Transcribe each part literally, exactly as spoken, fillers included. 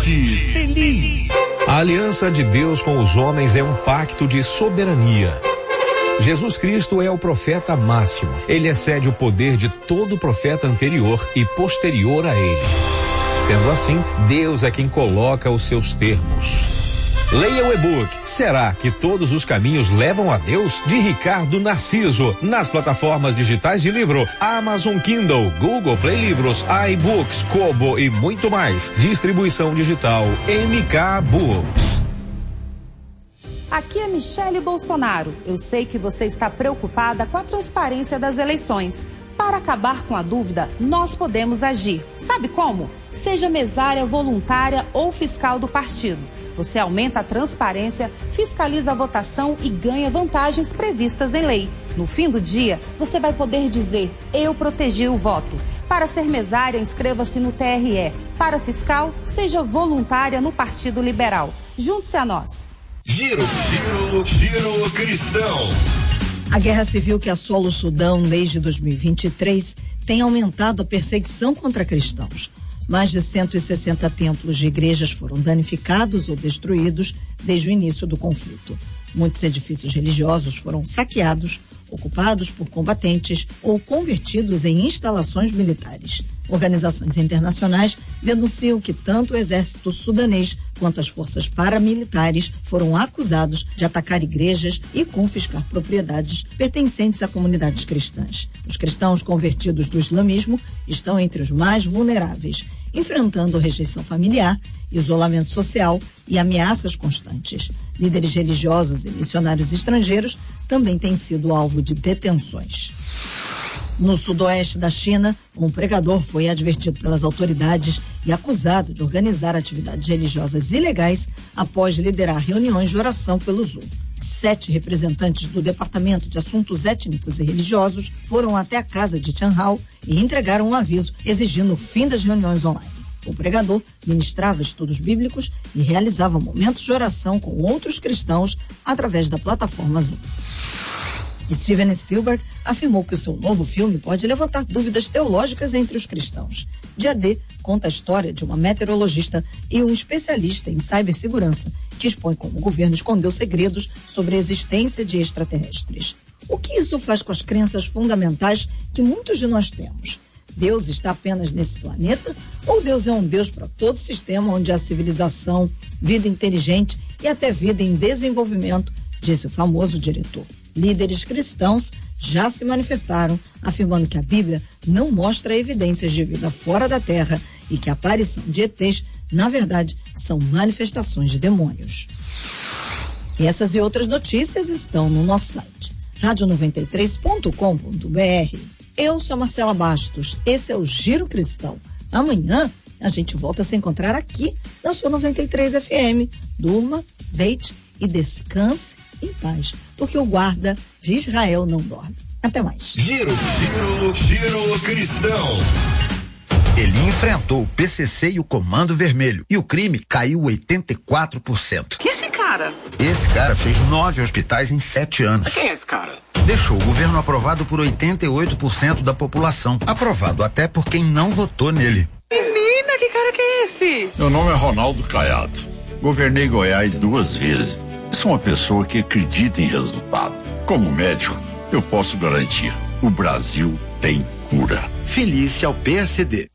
Acorde feliz. A aliança de Deus com os homens é um pacto de soberania. Jesus Cristo é o profeta máximo. Ele excede o poder de todo profeta anterior e posterior a ele. Sendo assim, Deus é quem coloca os seus termos. Leia o e-book Será que todos os caminhos levam a Deus? De Ricardo Narciso, nas plataformas digitais de livro Amazon Kindle, Google Play Livros, iBooks, Kobo e muito mais. Distribuição digital M K Books. Aqui é Michele Bolsonaro. Eu sei que você está preocupada com a transparência das eleições. Para acabar com a dúvida, nós podemos agir. Sabe como? Seja mesária, voluntária ou fiscal do partido. Você aumenta a transparência, fiscaliza a votação e ganha vantagens previstas em lei. No fim do dia, você vai poder dizer: eu protegi o voto. Para ser mesária, inscreva-se no T R E. Para fiscal, seja voluntária no Partido Liberal. Junte-se a nós. Giro, giro, giro cristão. A guerra civil que assola o Sudão desde dois mil e vinte e três tem aumentado a perseguição contra cristãos. Mais de cento e sessenta templos de igrejas foram danificados ou destruídos desde o início do conflito. Muitos edifícios religiosos foram saqueados, ocupados por combatentes ou convertidos em instalações militares. Organizações internacionais denunciam que tanto o exército sudanês quanto as forças paramilitares foram acusados de atacar igrejas e confiscar propriedades pertencentes a comunidades cristãs. Os cristãos convertidos do islamismo estão entre os mais vulneráveis, enfrentando rejeição familiar, isolamento social e ameaças constantes. Líderes religiosos e missionários estrangeiros também têm sido alvo de detenções. No sudoeste da China, um pregador foi advertido pelas autoridades e acusado de organizar atividades religiosas ilegais após liderar reuniões de oração pelo Zoom. Sete representantes do Departamento de Assuntos Étnicos e Religiosos foram até a casa de Chanhao e entregaram um aviso exigindo o fim das reuniões online. O pregador ministrava estudos bíblicos e realizava momentos de oração com outros cristãos através da plataforma Zoom. Steven Spielberg afirmou que o seu novo filme pode levantar dúvidas teológicas entre os cristãos. Dia D conta a história de uma meteorologista e um especialista em cibersegurança que expõe como o governo escondeu segredos sobre a existência de extraterrestres. O que isso faz com as crenças fundamentais que muitos de nós temos? Deus está apenas nesse planeta? Ou Deus é um Deus para todo sistema onde há civilização, vida inteligente e até vida em desenvolvimento, disse o famoso diretor. Líderes cristãos já se manifestaram, afirmando que a Bíblia não mostra evidências de vida fora da Terra e que a aparição de E Tês, na verdade, são manifestações de demônios. Essas e outras notícias estão no nosso site, rádio noventa e três ponto com ponto b r. Eu sou a Marcela Bastos, esse é o Giro Cristão. Amanhã a gente volta a se encontrar aqui na sua noventa e três F M. Durma, deite e descanse em paz, porque o guarda de Israel não dorme. Até mais. Giro, giro, giro cristão. Ele enfrentou o P C C e o Comando Vermelho e o crime caiu oitenta e quatro por cento. Que esse cara? Esse cara fez nove hospitais em sete anos. Quem é esse cara? Deixou o governo aprovado por oitenta e oito por cento da população. Aprovado até por quem não votou nele. Menina, que cara que é esse? Meu nome é Ronaldo Caiado. Governei Goiás duas vezes. Sou uma pessoa que acredita em resultado. Como médico, eu posso garantir: o Brasil tem cura. Filie-se ao P S D.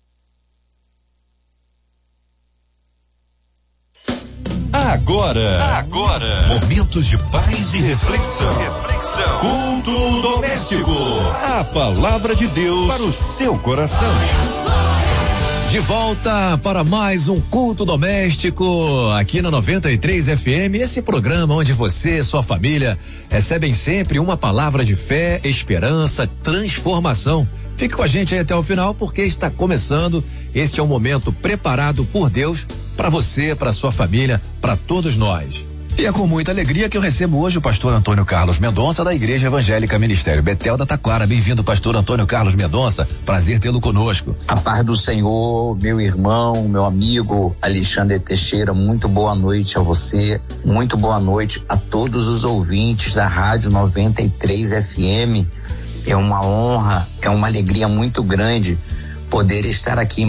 Agora, agora, momentos de paz e reflexão. Reflexão. Culto doméstico. A palavra de Deus para o seu coração. De volta para mais um culto doméstico aqui na noventa e três F M, esse programa onde você e sua família recebem sempre uma palavra de fé, esperança, transformação. Fique com a gente aí até o final, porque está começando. Este é um momento preparado por Deus para você, para sua família, para todos nós. E é com muita alegria que eu recebo hoje o pastor Antônio Carlos Mendonça, da Igreja Evangélica Ministério Betel da Taquara. Bem-vindo, pastor Antônio Carlos Mendonça, prazer tê-lo conosco. A paz do Senhor, meu irmão, meu amigo Alexandre Teixeira, muito boa noite a você, muito boa noite a todos os ouvintes da Rádio noventa e três F M. É uma honra, é uma alegria muito grande poder estar aqui